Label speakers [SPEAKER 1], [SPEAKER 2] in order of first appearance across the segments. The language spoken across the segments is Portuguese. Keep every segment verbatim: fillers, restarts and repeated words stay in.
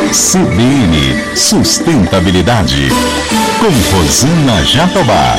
[SPEAKER 1] C B N Sustentabilidade, com Rosana Jatobá.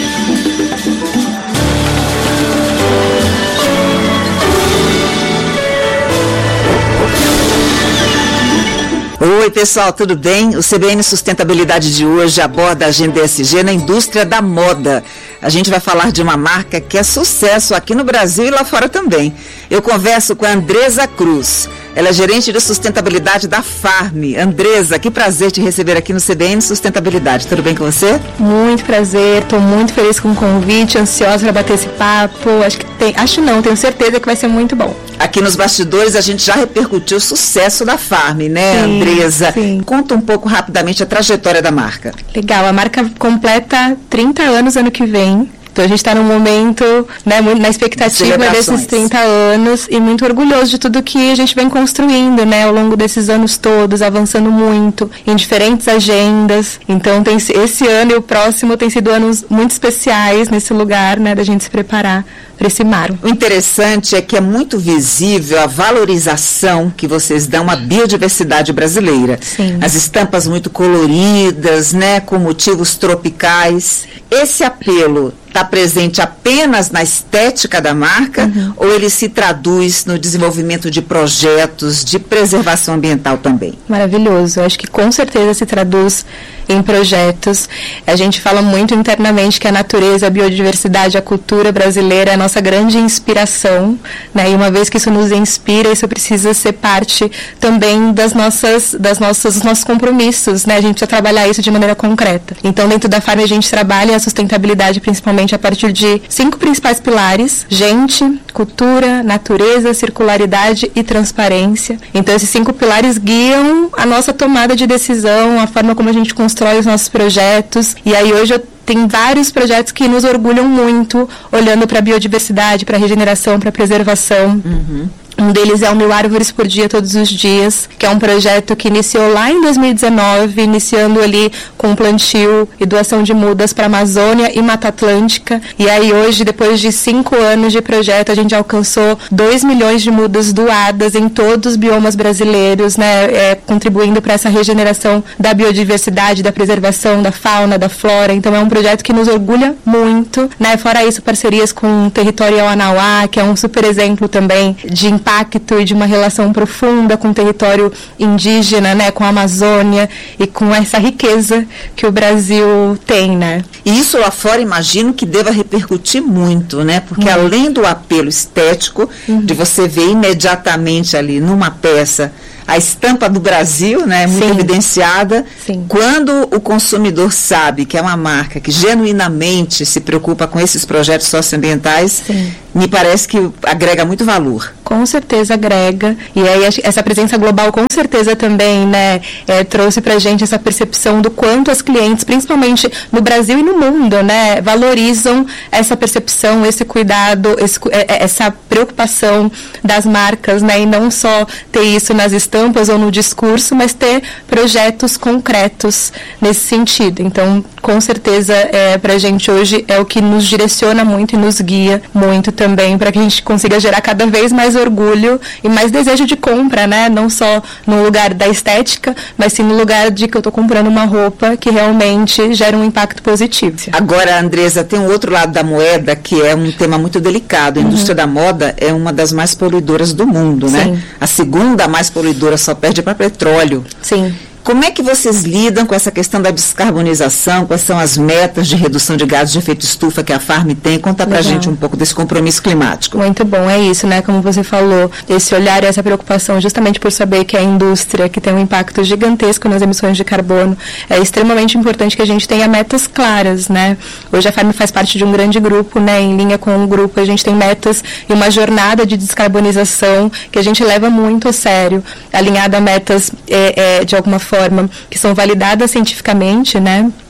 [SPEAKER 2] Oi pessoal, tudo bem? O C B N Sustentabilidade de hoje aborda a agenda E S G na indústria da moda. A gente vai falar de uma marca que é sucesso aqui no Brasil e lá fora também. Eu converso com a Andresa Cruz. Ela é gerente de sustentabilidade da Farm. Andresa, que prazer te receber aqui no C B N Sustentabilidade. Tudo bem com você?
[SPEAKER 3] Muito prazer, estou muito feliz com o convite, ansiosa para bater esse papo. Acho que tem, acho não, tenho certeza que vai ser muito bom.
[SPEAKER 2] Aqui nos bastidores a gente já repercutiu o sucesso da Farm, né,
[SPEAKER 3] sim,
[SPEAKER 2] Andresa?
[SPEAKER 3] Sim.
[SPEAKER 2] Conta um pouco rapidamente a trajetória da marca.
[SPEAKER 3] Legal, a marca completa trinta anos ano que vem. Então a gente está num momento, né, muito na expectativa desses trinta anos e muito orgulhoso de tudo que a gente vem construindo, né, ao longo desses anos todos, avançando muito em diferentes agendas. Então tem, esse ano e o próximo tem sido anos muito especiais nesse lugar, né, da gente se preparar para esse marco.
[SPEAKER 2] O interessante é que é muito visível a valorização que vocês dão à biodiversidade brasileira.
[SPEAKER 3] Sim.
[SPEAKER 2] As estampas muito coloridas, né, com motivos tropicais. Esse apelo está presente apenas na estética da marca, uhum, ou ele se traduz no desenvolvimento de projetos de preservação ambiental também?
[SPEAKER 3] Maravilhoso. Eu acho que com certeza se traduz em projetos. A gente fala muito internamente que a natureza, a biodiversidade, a cultura brasileira é a nossa grande inspiração, né? E uma vez que isso nos inspira, isso precisa ser parte também das nossas, das nossas, dos nossos compromissos, né? A gente precisa trabalhar isso de maneira concreta. Então, dentro da Farm, a gente trabalha a sustentabilidade principalmente a partir de cinco principais pilares: gente, cultura, natureza, circularidade e transparência. Então, esses cinco pilares guiam a nossa tomada de decisão, a forma como a gente constrói os nossos projetos. E aí hoje eu tem vários projetos que nos orgulham muito, olhando para a biodiversidade, para a regeneração, para a preservação.
[SPEAKER 2] Uhum.
[SPEAKER 3] Um deles é o Mil Árvores por Dia Todos os Dias, que é um projeto que iniciou lá em dois mil e dezenove, iniciando ali com plantio e doação de mudas para a Amazônia e Mata Atlântica. E aí hoje, depois de cinco anos de projeto, a gente alcançou dois milhões de mudas doadas em todos os biomas brasileiros, né, é, contribuindo para essa regeneração da biodiversidade, da preservação da fauna, da flora. Então é um projeto que nos orgulha muito, né? Fora isso, parcerias com o Territorial Anauá, que é um super exemplo também de impacto e de uma relação profunda com o território indígena, né, com a Amazônia e com essa riqueza que o Brasil tem, né?
[SPEAKER 2] E isso lá fora, imagino que deva repercutir muito, né? Porque uhum, além do apelo estético, uhum, de você ver imediatamente ali numa peça a estampa do Brasil, né, muito, sim, evidenciada.
[SPEAKER 3] Sim.
[SPEAKER 2] Quando o consumidor sabe que é uma marca que genuinamente se preocupa com esses projetos socioambientais, sim, me parece que agrega muito valor.
[SPEAKER 3] Com certeza agrega. E aí essa presença global com certeza também, né, é, trouxe pra gente essa percepção do quanto as clientes, principalmente no Brasil e no mundo, né, valorizam essa percepção, esse cuidado, esse, essa preocupação das marcas, né, e não só ter isso nas estampas ou no discurso, mas ter projetos concretos nesse sentido. Então, com certeza, é, pra gente hoje é o que nos direciona muito e nos guia muito também, para que a gente consiga gerar cada vez mais orgulho e mais desejo de compra, né? Não só no lugar da estética, mas sim no lugar de que eu estou comprando uma roupa que realmente gera um impacto positivo.
[SPEAKER 2] Agora, Andresa, tem um outro lado da moeda que é um tema muito delicado. A uhum, indústria da moda é uma das mais poluidoras do mundo, né?
[SPEAKER 3] Sim.
[SPEAKER 2] A segunda mais poluidora, só perde para petróleo.
[SPEAKER 3] Sim.
[SPEAKER 2] Como é que vocês lidam com essa questão da descarbonização? Quais são as metas de redução de gases de efeito estufa que a Farm tem? Conta pra Legal. gente um pouco desse compromisso climático.
[SPEAKER 3] Muito bom, é isso, né? Como você falou, esse olhar e essa preocupação justamente por saber que a indústria que tem um impacto gigantesco nas emissões de carbono, é extremamente importante que a gente tenha metas claras, né? Hoje a Farm faz parte de um grande grupo, né? Em linha com o grupo, a gente tem metas e uma jornada de descarbonização que a gente leva muito a sério, alinhada a metas é, é, de alguma forma forma, que são validadas cientificamente, né?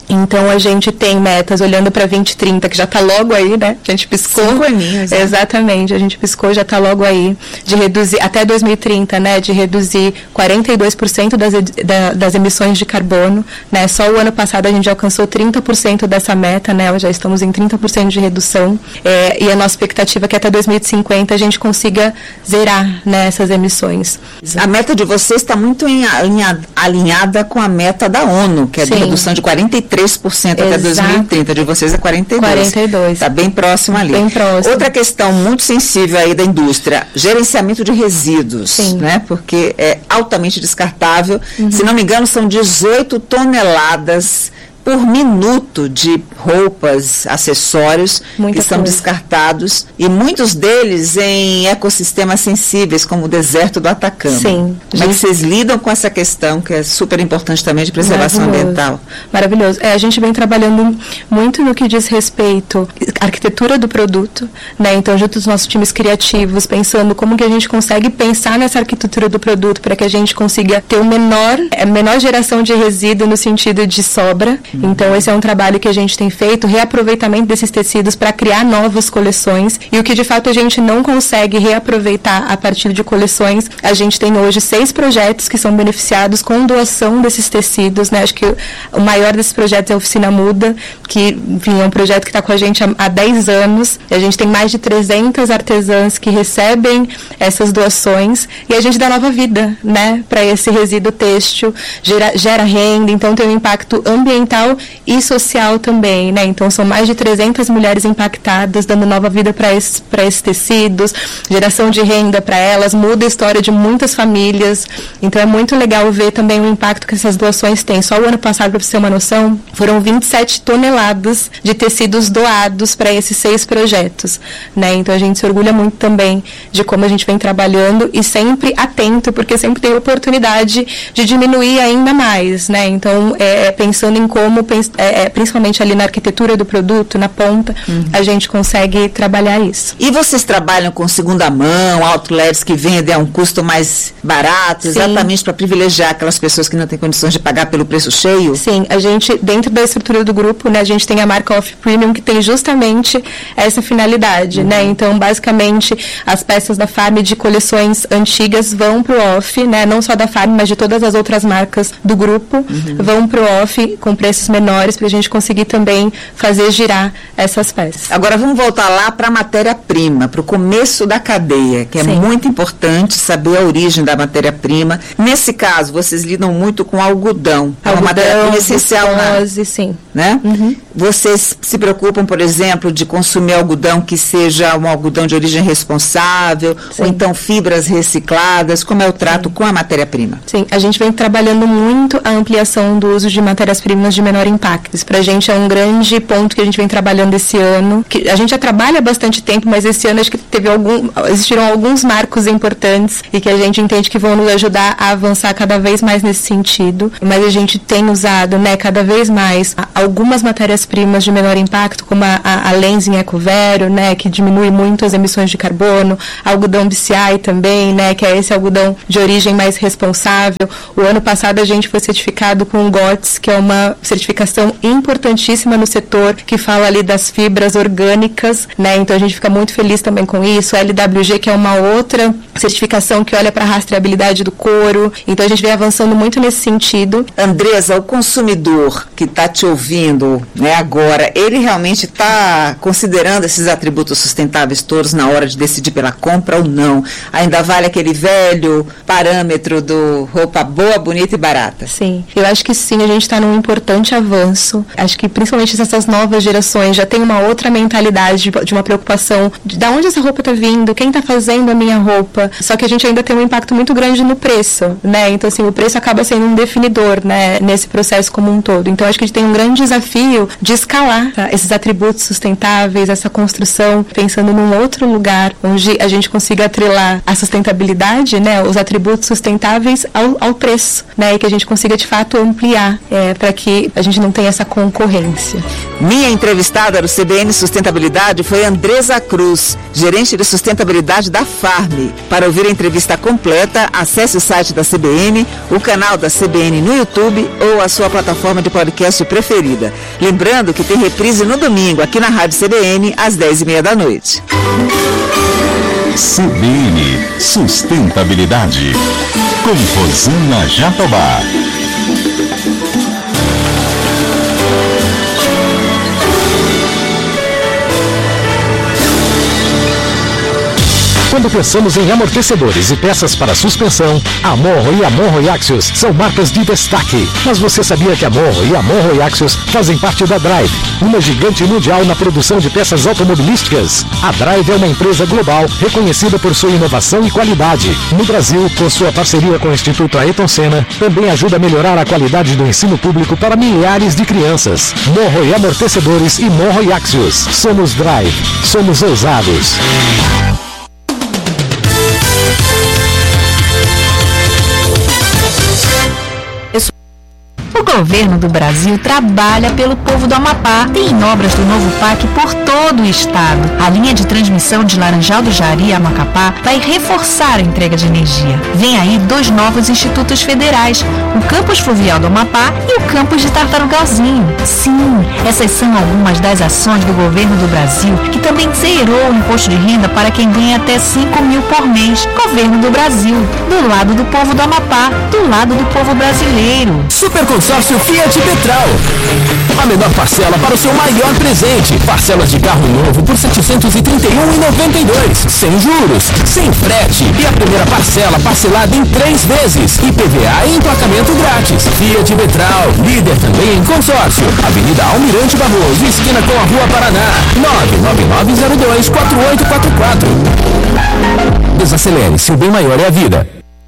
[SPEAKER 3] Então a gente tem metas olhando para vinte e trinta, que já está logo aí, né? A gente piscou.
[SPEAKER 2] Cinco aninhos, né?
[SPEAKER 3] Exatamente, a gente piscou, já está logo aí, de reduzir, até dois mil e trinta, né? De reduzir quarenta e dois por cento das, da, das emissões de carbono, né? Só o ano passado a gente alcançou trinta por cento dessa meta, né? Já estamos em trinta por cento de redução. É, e a nossa expectativa é que até dois mil e cinquenta a gente consiga zerar, né, essas emissões.
[SPEAKER 2] A meta de vocês está muito em, alinhada, alinhada com a meta da ONU, que é de
[SPEAKER 3] Sim.
[SPEAKER 2] redução de quarenta e três por cento até dois mil e trinta. De vocês é quarenta e dois por cento.
[SPEAKER 3] quarenta e dois por cento.
[SPEAKER 2] Está bem próximo ali.
[SPEAKER 3] Bem próximo.
[SPEAKER 2] Outra questão muito sensível aí da indústria, gerenciamento de resíduos,
[SPEAKER 3] Sim.
[SPEAKER 2] né? Porque é altamente descartável.
[SPEAKER 3] Uhum.
[SPEAKER 2] Se não me engano, são dezoito toneladas por minuto de roupas, acessórios
[SPEAKER 3] Muita
[SPEAKER 2] que são
[SPEAKER 3] coisa.
[SPEAKER 2] descartados, e muitos deles em ecossistemas sensíveis, como o deserto do Atacama.
[SPEAKER 3] Sim.
[SPEAKER 2] Como é que vocês lidam com essa questão, que é super importante também, de preservação
[SPEAKER 3] Maravilhoso.
[SPEAKER 2] ambiental?
[SPEAKER 3] Maravilhoso. É, a gente vem trabalhando muito no que diz respeito à arquitetura do produto, né? Então, junto dos nossos times criativos, pensando como que a gente consegue pensar nessa arquitetura do produto para que a gente consiga ter o menor, a menor geração de resíduo no sentido de sobra. Uhum. Então, esse é um trabalho que a gente tem feito, reaproveitamento desses tecidos para criar novas coleções, e o que de fato a gente não consegue reaproveitar a partir de coleções, a gente tem hoje seis projetos que são beneficiados com doação desses tecidos, né? Acho que o, o maior desses projetos é a Oficina Muda, que, enfim, é um projeto que está com a gente há, há dez anos, e a gente tem mais de trezentas artesãs que recebem essas doações, e a gente dá nova vida, né, para esse resíduo têxtil, gera, gera renda, então tem um impacto ambiental e social também, né? Então são mais de trezentas mulheres impactadas, dando nova vida para esses, para esses tecidos, geração de renda para elas, muda a história de muitas famílias. Então é muito legal ver também o impacto que essas doações têm. Só o ano passado, para você ter uma noção, foram vinte e sete toneladas de tecidos doados para esses seis projetos, né? Então a gente se orgulha muito também de como a gente vem trabalhando, e sempre atento, porque sempre tem oportunidade de diminuir ainda mais, né? Então é, pensando em como, é, principalmente ali na arquitetura do produto, na ponta, uhum. a gente consegue trabalhar isso.
[SPEAKER 2] E vocês trabalham com segunda mão, outlets que vendem a um custo mais barato, exatamente para privilegiar aquelas pessoas que não têm condições de pagar pelo preço cheio?
[SPEAKER 3] Sim, a gente, dentro da estrutura do grupo, né, a gente tem a marca Off Premium, que tem justamente essa finalidade, uhum. né? Então, basicamente, as peças da Farm de coleções antigas vão para o Off, né? Não só da Farm, mas de todas as outras marcas do grupo, uhum. vão para o Off com preços menores, para a gente conseguir também fazer girar essas peças.
[SPEAKER 2] Agora vamos voltar lá para a matéria-prima, para o começo da cadeia, que é Sim. muito importante saber a origem da matéria-prima. Nesse caso, vocês lidam muito com algodão,
[SPEAKER 3] algodão,
[SPEAKER 2] uma matéria-prima essencial,
[SPEAKER 3] viscose, na, sim.
[SPEAKER 2] né?
[SPEAKER 3] Uhum.
[SPEAKER 2] Vocês se preocupam, por exemplo, de consumir algodão que seja um algodão de origem responsável, Sim. ou então fibras recicladas? Como é o trato Sim. com a matéria-prima?
[SPEAKER 3] Sim, a gente vem trabalhando muito a ampliação do uso de matérias-primas de menor impacto. Isso para a gente é um grande ponto que a gente vem trabalhando esse ano. Que a gente já trabalha há bastante tempo, mas esse ano acho que teve algum, existiram alguns marcos importantes e que a gente entende que vão nos ajudar a avançar cada vez mais nesse sentido. Mas a gente tem usado, né, cada vez mais algumas matérias-primas de menor impacto, como a, a, a Lenzing Ecovero, né, que diminui muito as emissões de carbono, algodão B C I também, né, que é esse algodão de origem mais responsável. O ano passado a gente foi certificado com o G O T S, que é uma certificação importantíssima no setor, que fala ali das fibras orgânicas, né, então a gente fica muito feliz também com isso. A L W G, que é uma outra certificação que olha para a rastreabilidade do couro, então a gente vem avançando muito nesse sentido.
[SPEAKER 2] Andresa, o consumidor que está te ouvindo, né, agora, ele realmente está considerando esses atributos sustentáveis todos na hora de decidir pela compra ou não? Ainda vale aquele velho parâmetro do roupa boa, bonita e barata?
[SPEAKER 3] Sim, eu acho que sim, a gente está num importante avanço. Acho que principalmente essas novas gerações já tem uma outra mentalidade de, de uma preocupação de, de onde essa roupa está vindo, quem está fazendo a minha roupa. Só que a gente ainda tem um impacto muito grande no preço, né? Então, assim, o preço acaba sendo um definidor, né, nesse processo como um todo. Então, acho que a gente tem um grande desafio de escalar, tá, esses atributos sustentáveis, essa construção, pensando num outro lugar onde a gente consiga atrelar a sustentabilidade, né, os atributos sustentáveis ao, ao preço, né, e que a gente consiga de fato ampliar, é, para que a gente não tenha essa concorrência.
[SPEAKER 2] Minha entrevistada do C B N Sustentabilidade foi Andresa Cruz, gerente de sustentabilidade da Farm. Para ouvir a entrevista completa, acesse o site da C B N, o canal da C B N no YouTube ou a sua plataforma de podcast preferida. Lembrando que tem reprise no domingo aqui na Rádio C B N às dez e meia da noite.
[SPEAKER 1] C B N Sustentabilidade, com Rosana Jatobá.
[SPEAKER 4] Quando pensamos em amortecedores e peças para suspensão, a Morro e a Morro Axios são marcas de destaque. Mas você sabia que a Morro e a Morro Axios fazem parte da Drive, uma gigante mundial na produção de peças automobilísticas? A Drive é uma empresa global reconhecida por sua inovação e qualidade. No Brasil, por sua parceria com o Instituto Ayrton Senna, também ajuda a melhorar a qualidade do ensino público para milhares de crianças. Morro e Amortecedores e Morro Axios. Somos Drive. Somos ousados.
[SPEAKER 5] O governo do Brasil trabalha pelo povo do Amapá. Tem obras do novo P A C por todo o estado. A linha de transmissão de Laranjal do Jari a Macapá vai reforçar a entrega de energia. Vem aí dois novos institutos federais, o Campus Fluvial do Amapá e o Campus de Tartarugalzinho. Sim, essas são algumas das ações do governo do Brasil, que também zerou o imposto de renda para quem ganha até cinco mil por mês. Governo do Brasil, do lado do povo do Amapá, do lado do povo brasileiro.
[SPEAKER 6] Super Consórcio Fiat Petral. A menor parcela para o seu maior presente. Parcelas de carro novo por setecentos e trinta e um reais e noventa e dois centavos. Sem juros, sem frete. E a primeira parcela parcelada em três vezes. I P V A e emplacamento grátis. Fiat Petral, líder também em consórcio. Avenida Almirante Barroso, esquina com a Rua Paraná. nove nove nove zero dois quatro oito quatro quatro. Desacelere, seu bem maior é a vida.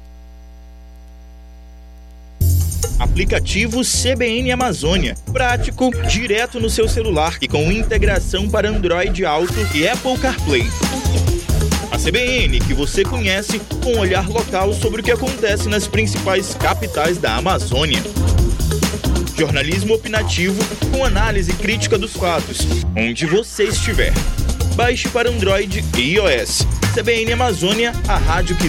[SPEAKER 7] Aplicativo C B N Amazônia. Prático, direto no seu celular e com integração para Android Auto e Apple CarPlay. A C B N que você conhece, com um olhar local sobre o que acontece nas principais capitais da Amazônia. Jornalismo opinativo com análise crítica dos fatos, onde você estiver. Baixe para Android e iOS. C B N Amazônia, a rádio que